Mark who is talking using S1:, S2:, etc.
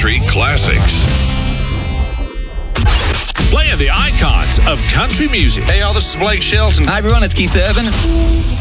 S1: country classics. Playing the icons of country music.
S2: Hey, y'all, this is Blake Shelton.
S3: Hi, everyone. It's Keith Urban.